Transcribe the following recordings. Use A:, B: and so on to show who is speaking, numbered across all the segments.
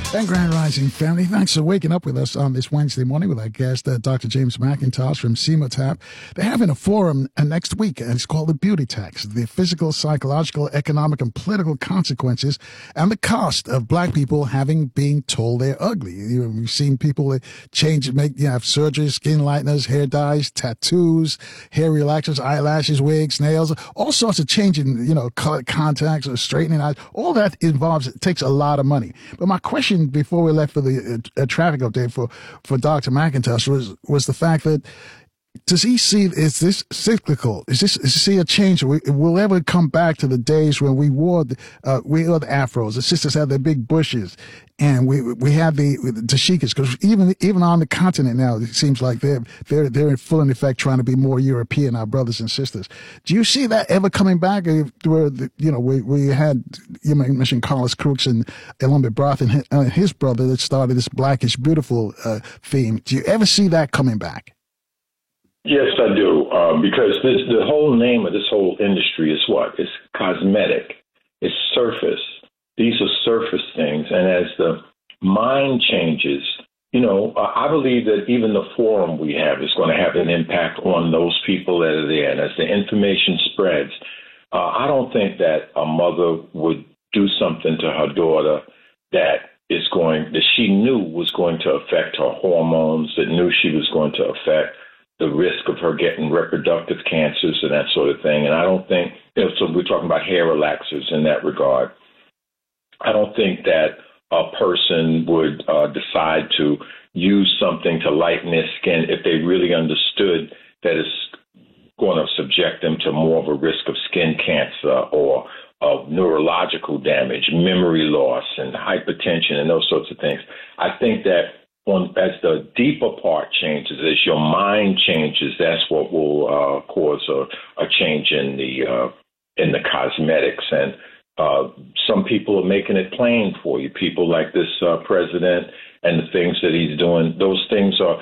A: And Grand Rising family, thanks for waking up with us on this Wednesday morning with our guest, Dr. James McIntosh from CEMOTAP. They're having a forum next week, and it's called The Beauty Tax, the physical, psychological, economic, and political consequences and the cost of black people having been told they're ugly. We've seen people change, have surgery, skin lighteners, hair dyes, tattoos, hair relaxers, eyelashes, wigs, nails, all sorts of changing, color contacts or straightening eyes. All that it takes a lot of money. But my question before we left for the traffic update for Dr. McIntosh was the fact that does he see, is this cyclical? Is he see a change? Will ever come back to the days when we wore the afros? The sisters had their big bushes, and we had the dashikis. Because even on the continent now, it seems like they're in full in effect trying to be more European. Our brothers and sisters. Do you see that ever coming back? Where we had, you mentioned Carlos Crooks and Elombe Broth and his brother that started this Blackish Beautiful theme. Do you ever see that coming back?
B: Yes, I do, because the whole name of this whole industry is what? It's cosmetic. It's surface. These are surface things. And as the mind changes, I believe that even the forum we have is going to have an impact on those people that are there. And as the information spreads, I don't think that a mother would do something to her daughter that she knew was going to affect her hormones, that knew she was going to affect the risk of her getting reproductive cancers and that sort of thing. And I don't think, so we're talking about hair relaxers in that regard. I don't think that a person would decide to use something to lighten their skin if they really understood that it's going to subject them to more of a risk of skin cancer or of neurological damage, memory loss, and hypertension and those sorts of things. I think that as the deeper part changes, as your mind changes, that's what will cause a change in the cosmetics. And some people are making it plain for you. People like this president and the things that he's doing. Those things are,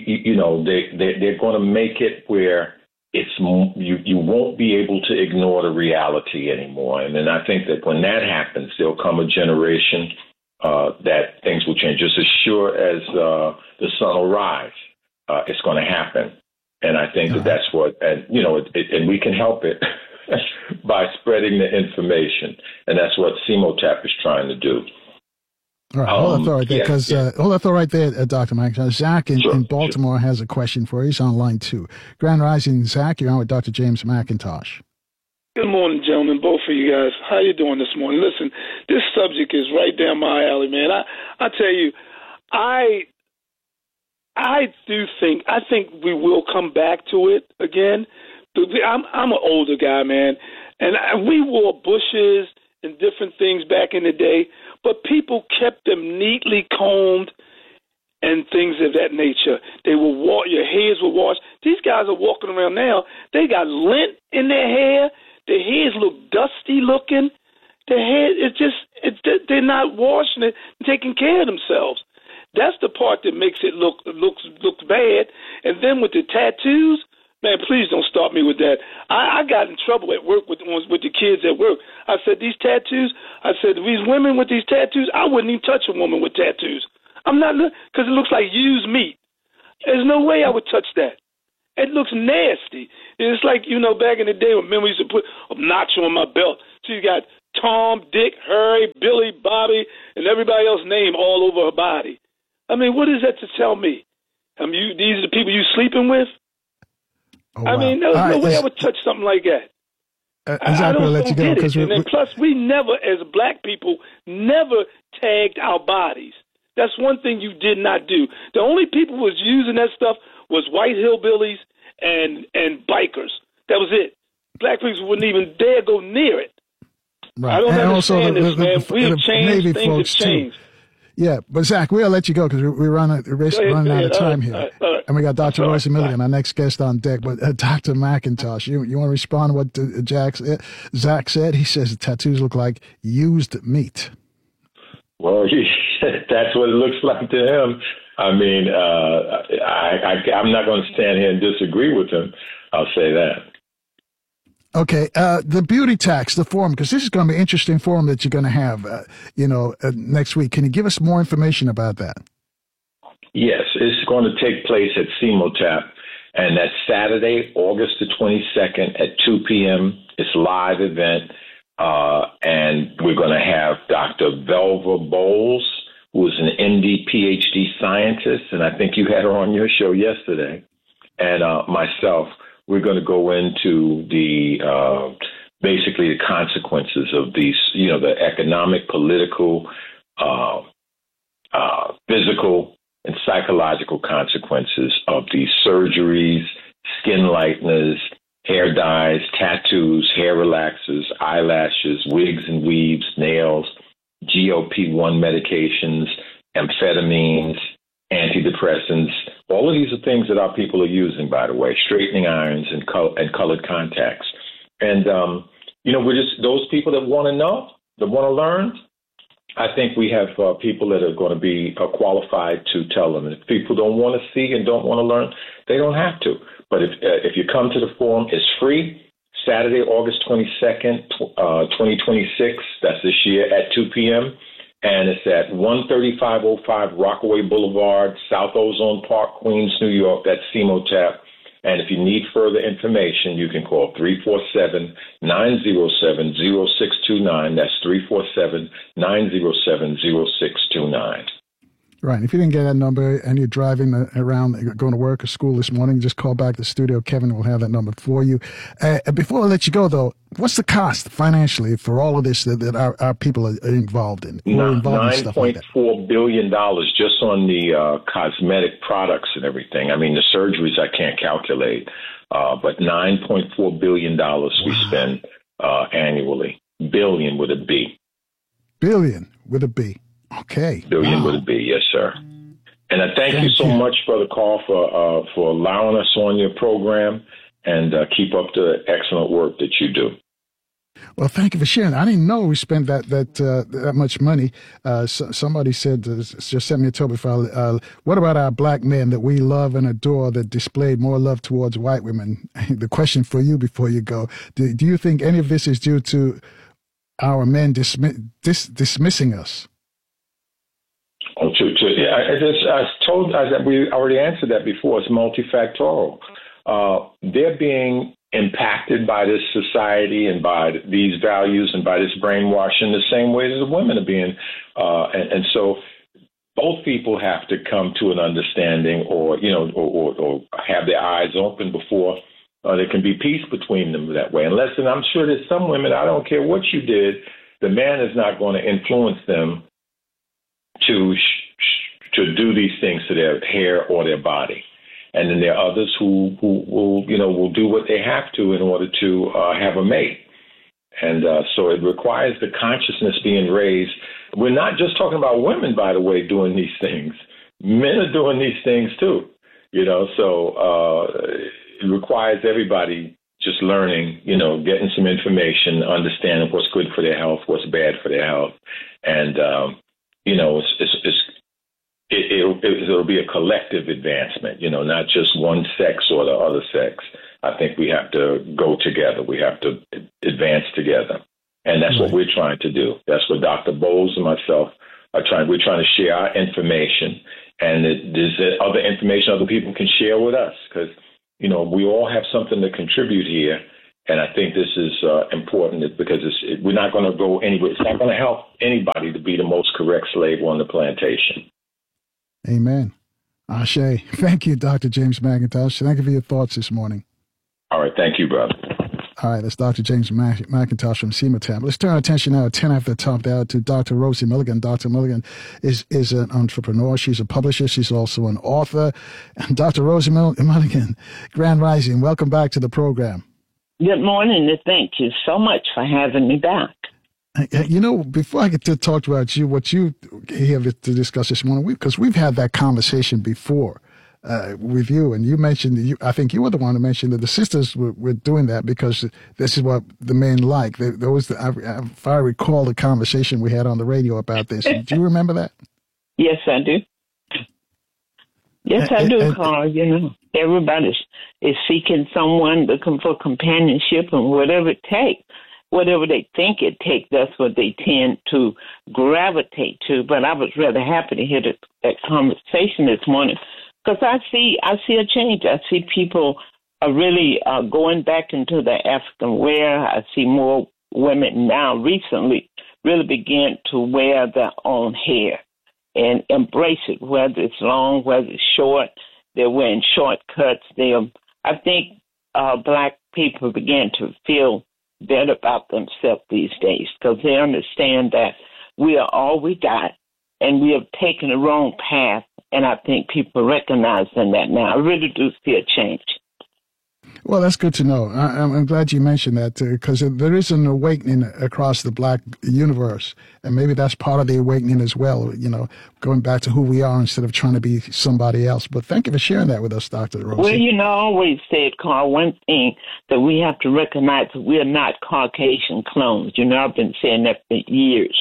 B: they're going to make it where it's you won't be able to ignore the reality anymore. And then I think that when that happens, there'll come a generation that things will change. Just as sure as the sun will rise, it's going to happen. And I think that that's what, and we can help it by spreading the information. And that's what CEMOTAP is trying to do.
A: All right, hold that thought right there, because hold that thought right there, Dr. Mike. Zach in Baltimore has a question for you. He's on line 2. Grand Rising, Zach, you're on with Dr. James McIntosh.
C: Good morning, gentlemen, both of you guys. How you doing this morning? Listen, this subject is right down my alley, man. I tell you, I think we will come back to it again. I'm an older guy, man, and we wore bushes and different things back in the day, but people kept them neatly combed and things of that nature. They will your hairs were washed. These guys are walking around now. They got lint in their hair. Their hairs look dusty looking. Their hair, they're not washing it and taking care of themselves. That's the part that makes it looks bad. And then with the tattoos, man, please don't start me with that. I got in trouble at work with the kids at work. I said, these tattoos, these women with these tattoos, I wouldn't even touch a woman with tattoos. I'm not, because it looks like used meat. There's no way I would touch that. It looks nasty. It's like, back in the day when men used to put a notch on my belt. So you got Tom, Dick, Harry, Billy, Bobby, and everybody else's name all over her body. I mean, what is that to tell me? These are the people you sleeping with?
A: Oh, wow.
C: I mean, there's no way I would touch something like that. I don't get it. And then plus, we never, as black people, never tagged our bodies. That's one thing you did not do. The only people who was using that stuff was white hillbillies and bikers. That was it. Black people wouldn't even dare go near it.
A: Right.
C: I don't
A: and
C: understand this, man. We have changed. Things have changed.
A: Yeah, but Zach, we'll let you go because we're running out of time here. All right. And we got Dr. Royce Milligan, our next guest on deck. But Dr. McIntosh, you want to respond to what Zach said? He says the tattoos look like used meat.
B: Well, that's what it looks like to him. I mean, I'm not going to stand here and disagree with him. I'll say that.
A: Okay, the beauty tax, the forum, because this is going to be an interesting forum that you're going to have, next week. Can you give us more information about that?
B: Yes, it's going to take place at CEMOTAP, and that's Saturday, August the 22nd at 2 p.m. It's a live event, and we're going to have Dr. Velva Bowles, who is an MD, PhD scientist, and I think you had her on your show yesterday, and myself. We're going to go into the basically the consequences of these, the economic, political, physical, and psychological consequences of these surgeries, skin lighteners, hair dyes, tattoos, hair relaxers, eyelashes, wigs and weaves, nails, GLP-1 medications, amphetamines, antidepressants. All of these are things that our people are using, by the way, straightening irons and colored contacts. And, we're just those people that want to know, that want to learn. I think we have people that are going to be qualified to tell them. And if people don't want to see and don't want to learn, they don't have to. But if you come to the forum, it's free. Saturday, August 22nd, 2026. That's this year at 2 p.m. And it's at 13505 Rockaway Boulevard, South Ozone Park, Queens, New York. That's CEMOTAP. And if you need further information, you can call 347-907-0629. That's 347-907-0629.
A: Right. If you didn't get that number and you're driving around, going to work or school this morning, just call back the studio. Kevin will have that number for you. Before I let you go, though, what's the cost financially for all of this that our people are involved in?
B: $9.4 billion just on the cosmetic products and everything. I mean, the surgeries I can't calculate, but $9.4 billion we spend annually. Billion with a B.
A: Billion with a B. Okay.
B: Billion with a B, yes, sir. And I thank you so much for the call, for allowing us on your program, and keep up the excellent work that you do.
A: Well, thank you for sharing. I didn't know we spent that much money. Somebody said, just sent me a total file. What about our black men that we love and adore that displayed more love towards white women? The question for you before you go: Do you think any of this is due to our men dismissing us?
B: We already answered that before. It's multifactorial. They're being impacted by this society and by these values and by this brainwashing the same way as the women are being. And so both people have to come to an understanding or have their eyes open before there can be peace between them that way. And I'm sure there's some women, I don't care what you did, the man is not going to influence them to do these things to their hair or their body. And then there are others who will do what they have to in order to have a mate. And so it requires the consciousness being raised. We're not just talking about women, by the way, doing these things. Men are doing these things too, so it requires everybody just learning, getting some information, understanding what's good for their health, what's bad for their health. And, it'll be a collective advancement, not just one sex or the other sex. I think we have to go together. We have to advance together. And that's what we're trying to do. That's what Dr. Bowles and myself are trying. We're trying to share our information, and there's other information other people can share with us because, we all have something to contribute here. And I think this is important because we're not going to go anywhere. It's not going to help anybody to be the most correct slave on the plantation.
A: Amen. Ashe. Thank you, Dr. James McIntosh. Thank you for your thoughts this morning.
B: All right. Thank you, brother.
A: All right. That's Dr. James McIntosh from CEMOTAP. Let's turn our attention now at 10 after the top of the hour to Dr. Rosie Milligan. Dr. Milligan is an entrepreneur. She's a publisher. She's also an author. And Dr. Rosie Milligan, Grand Rising, welcome back to the program.
D: Good morning, and thank you so much for having me back.
A: Before I get to talk about you, what you have to discuss this morning, because we've had that conversation before with you, and you mentioned, I think you were the one who mentioned that the sisters were doing that because this is what the men like. If I recall the conversation we had on the radio about this, do you remember that?
D: Yes, I do. Yes, I do, Carl. You know, everybody is seeking someone, looking for companionship, and whatever it takes, whatever they think it takes, that's what they tend to gravitate to. But I was rather happy to hear that conversation this morning because I see a change. I see people are really going back into the African wear. I see more women now recently really begin to wear their own hair and embrace it, whether it's long, whether it's short. They're wearing short cuts. I think black people begin to feel better about themselves these days because they understand that we are all we got and we have taken the wrong path. And I think people recognize that now. I really do see a change.
A: Well, that's good to know. I'm glad you mentioned that because there is an awakening across the black universe, and maybe that's part of the awakening as well, you know, going back to who we are instead of trying to be somebody else. But thank you for sharing that with us, Dr. Rosie.
D: Well, you know, I always said, Carl, one thing that we have to recognize that we are not Caucasian clones. You know, I've been saying that for years.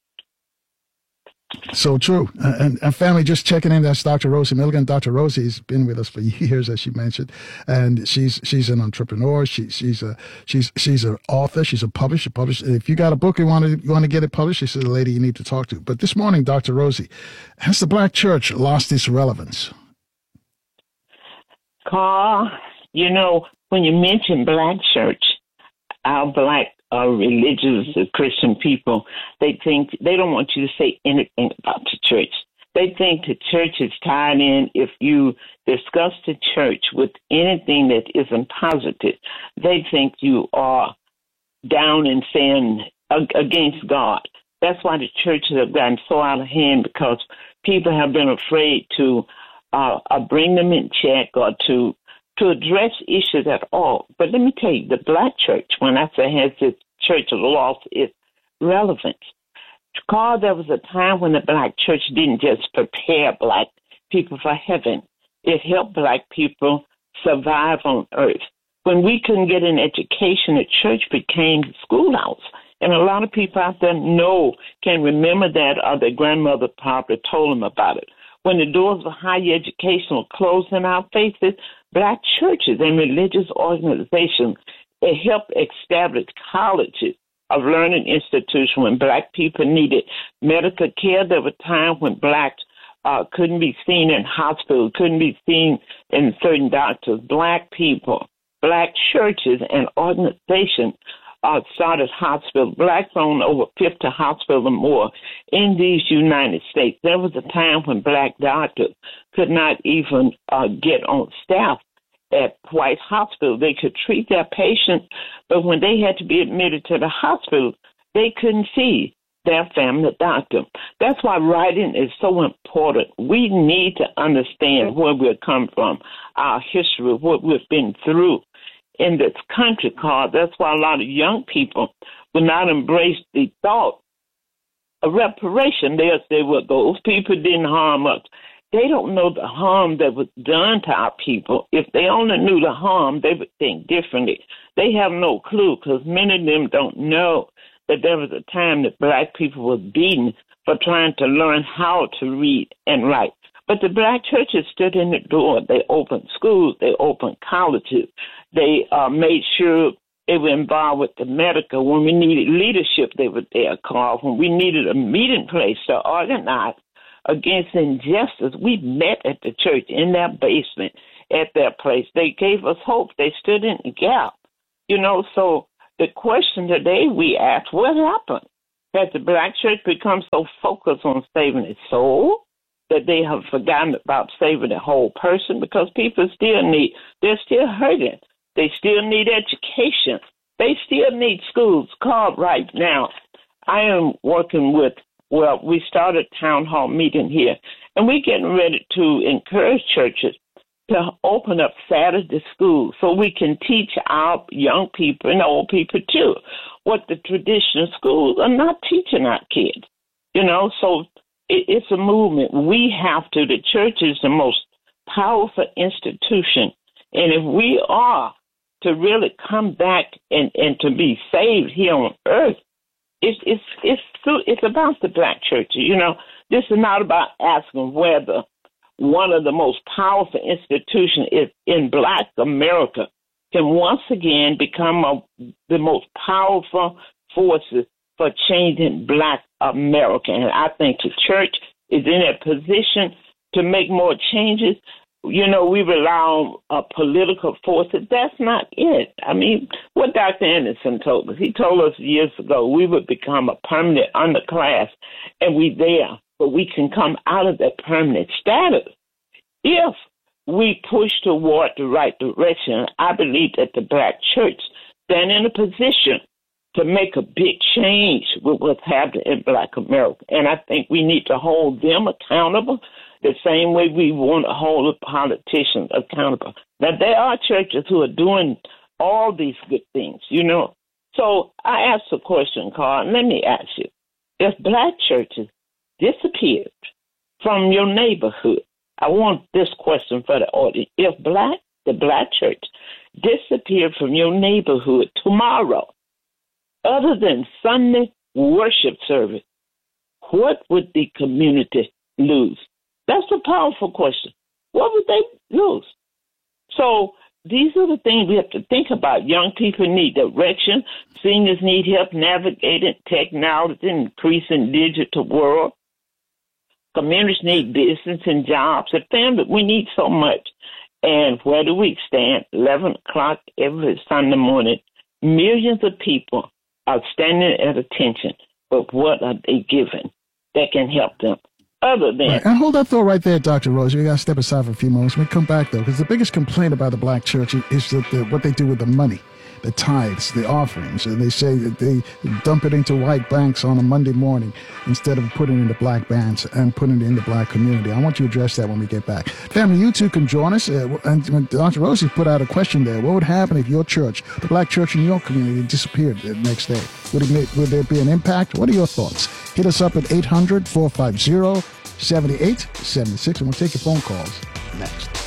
A: So true. And family, just checking in, that's Dr. Rosie Milligan. Dr. Rosie's been with us for years, as she mentioned, and she's an entrepreneur. She's an author. She's a publisher. If you got a book you want to get it published, she's the lady you need to talk to. But this morning, Dr. Rosie, has the black church lost its relevance?
D: Carl, you know, when you mention black church, our black religious Christian people, they think they don't want you to say anything about the church. They think the church is tied in. If you discuss the church with anything that isn't positive, they think you are down and saying against God. That's why the churches have gotten so out of hand because people have been afraid to bring them in check or to address issues at all. But let me tell you, the black church, when I say has this church lost its relevance, Carl, there was a time when the black church didn't just prepare black people for heaven. It helped black people survive on earth. When we couldn't get an education, the church became the schoolhouse. And a lot of people out there can remember that, or their grandmother probably told them about it. When the doors of higher education were closed in our faces, black churches and religious organizations, they helped establish colleges of learning institutions when black people needed medical care. There were times when blacks couldn't be seen in hospitals, couldn't be seen in certain doctors. Black people, black churches and organizations started hospitals. Blacks owned over 50 hospitals or more in these United States. There was a time when black doctors could not even get on staff at white hospitals. They could treat their patients, but when they had to be admitted to the hospital, they couldn't see their family doctor. That's why writing is so important. We need to understand where we've come from, our history, what we've been through in this country, Carl. That's why a lot of young people will not embrace the thought of reparation. They'll say, well, those people didn't harm us. They don't know the harm that was done to our people. If they only knew the harm, they would think differently. They have no clue because many of them don't know that there was a time that black people were beaten for trying to learn how to read and write. But the black churches stood in the door. They opened schools. They opened colleges. They made sure they were involved with the medical. When we needed leadership, they were there, Carl. When we needed a meeting place to organize against injustice, we met at the church, in their basement, at their place. They gave us hope. They stood in the gap. You know, so the question today we ask, what happened? Has the black church become so focused on saving its soul that they have forgotten about saving the whole person? Because people they're still hurting. They still need education. They still need schools. Carl, right now, I am working with, we started a town hall meeting here, and we're getting ready to encourage churches to open up Saturday schools so we can teach our young people and old people too what the traditional schools are not teaching our kids. You know, so it's a movement. We have to. The church is the most powerful institution, and if we are to really come back and to be saved here on earth, it's about the black church. You know, this is not about asking whether one of the most powerful institutions in Black America can once again become the most powerful forces for changing Black America. And I think the church is in a position to make more changes. You know, we rely on political forces. That's not it. I mean, what Dr. Anderson told us, he told us years ago we would become a permanent underclass, and we're there, but we can come out of that permanent status if we push toward the right direction. I believe that the Black church stand in a position to make a big change with what's happening in Black America. And I think we need to hold them accountable the same way we want to hold the politicians accountable. Now, there are churches who are doing all these good things, you know. So I asked a question, Carl. Let me ask you, if Black churches disappeared from your neighborhood, I want this question for the audience. If the Black church disappeared from your neighborhood tomorrow, other than Sunday worship service, what would the community lose? That's a powerful question. What would they lose? So these are the things we have to think about. Young people need direction. Seniors need help navigating technology and increasing digital world. Communities need business and jobs. And family, we need so much. And where do we stand? 11 o'clock every Sunday morning. Millions of people are standing at attention, but what are they given that can help them? Other than
A: right. And hold that thought right there, Dr. Rose. We got to step aside for a few moments. We come back, though, because the biggest complaint about the Black church is that what they do with the money, the tithes, the offerings. And they say that they dump it into white banks on a Monday morning instead of putting it in the Black bands and putting it in the Black community. I want you to address that when we get back. Family, you too can join us. And Dr. Rose has put out a question there. What would happen if your church, the Black church in your community, disappeared the next day? Would there be an impact? What are your thoughts? Hit us up at 800-450-7876, and we'll take your phone calls next.